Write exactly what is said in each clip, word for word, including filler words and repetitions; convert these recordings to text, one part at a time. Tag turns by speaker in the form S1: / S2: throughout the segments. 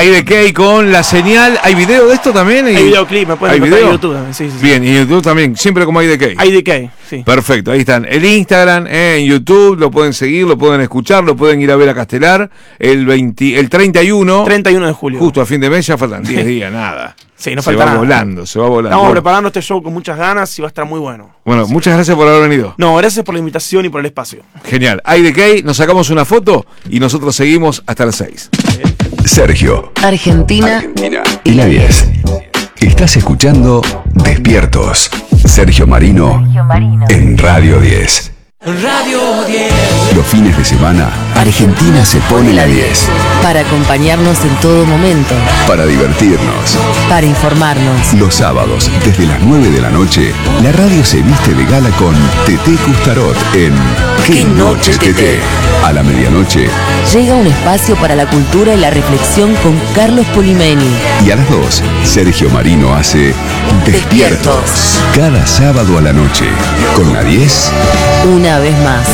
S1: I D K con la señal. ¿Hay video de esto también?
S2: Hay videoclip, me pueden encontrar en YouTube también. Sí, sí, sí.
S1: Bien, y en YouTube también, siempre como I D K.
S2: I D K, sí.
S1: Perfecto, ahí están. El Instagram, eh, en YouTube, lo pueden seguir, lo pueden escuchar, lo pueden ir a ver a Castelar. El, veinte, el treinta y uno.
S2: treinta y uno de julio.
S1: Justo a fin de mes, ya faltan diez días, nada.
S2: Sí, no
S1: se
S2: falta
S1: va
S2: nada.
S1: volando, se va volando.
S2: Estamos preparando este show con muchas ganas y va a estar muy bueno.
S1: Bueno, sí. Muchas gracias por haber venido.
S2: No, gracias por la invitación y por el espacio.
S1: Genial. I D K, nos sacamos una foto y nosotros seguimos hasta las seis.
S3: Sergio,
S4: Argentina,
S3: Argentina y la diez. Estás escuchando Despiertos. Sergio Marino,
S4: Sergio Marino.
S3: En Radio diez.
S5: Radio diez.
S3: Los fines de semana, Argentina se pone la diez.
S4: Para acompañarnos en todo momento.
S3: Para divertirnos.
S4: Para informarnos.
S3: Los sábados, desde las nueve de la noche, la radio se viste de gala con Teté Custarot en ¿Qué noche, Teté? A la medianoche.
S4: Llega un espacio para la cultura y la reflexión con Carlos Polimeni.
S3: Y a las dos, Sergio Marino hace Despiertos.
S4: Despiertos.
S3: Cada sábado a la noche. Con la diez.
S4: Una vez más.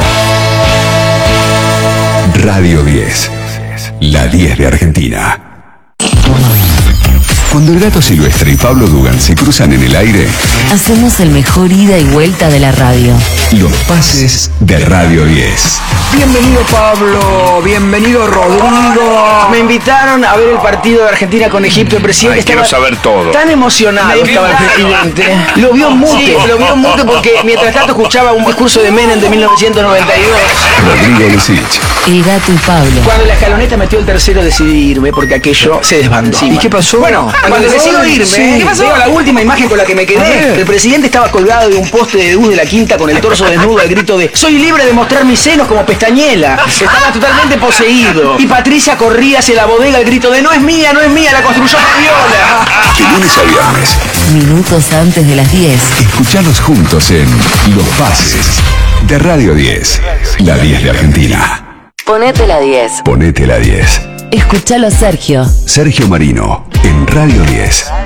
S3: Radio diez. La diez de Argentina. Cuando el Gato Silvestre y Pablo Dugan se cruzan en el aire,
S4: Hacemos el mejor ida y vuelta de la radio.
S3: los pases de Radio diez.
S6: Bienvenido Pablo, bienvenido Rodrigo. Me invitaron a ver el partido de Argentina con Egipto. El presidente
S7: Ay, quiero
S6: estaba
S7: saber todo.
S6: tan emocionado estaba el presidente. Lo vio en mute, lo vio en mute porque mientras tanto escuchaba un discurso de Menem de mil novecientos noventa y dos.
S3: Rodrigo Lucich.
S4: El Gato y Pablo.
S6: Cuando la escaloneta metió el tercero decidí irme porque aquello se desbandó. ¿Y qué pasó? Bueno, cuando decido irme,
S4: Sí.
S6: ¿qué pasó? Veo la última imagen con la que me quedé. El presidente estaba colgado de un poste de luz de la quinta con el torso desnudo al grito de "Soy libre de mostrar mis senos como pestañela". Estaba totalmente poseído. Y Patricia corría hacia la bodega al grito de "No es mía, no es mía, la construyó Fabiola".
S3: De lunes a viernes,
S4: Minutos antes de las diez.
S3: escuchalos juntos en Los Pases de Radio diez. La diez de Argentina.
S4: Ponete la diez.
S3: Ponete la diez.
S4: Escuchalo a Sergio.
S3: Sergio Marino en Radio diez.